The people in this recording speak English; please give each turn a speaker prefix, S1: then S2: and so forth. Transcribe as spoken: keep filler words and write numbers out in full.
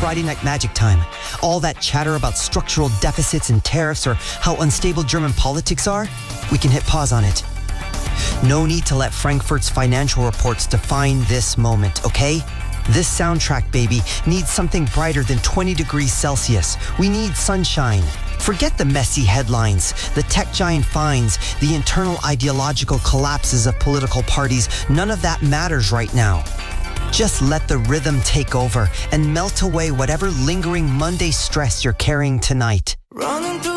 S1: Friday Night Magic time. All that chatter about structural deficits and tariffs or how unstable German politics are, we can hit pause on it. No need to let Frankfurt's financial reports define this moment, okay? This soundtrack, baby, needs something brighter than twenty degrees Celsius. We need sunshine. Forget the messy headlines, the tech giant fines, the internal ideological collapses of political parties. None of that matters right now. Just let the rhythm take over and melt away whatever lingering Monday stress you're carrying tonight. Running through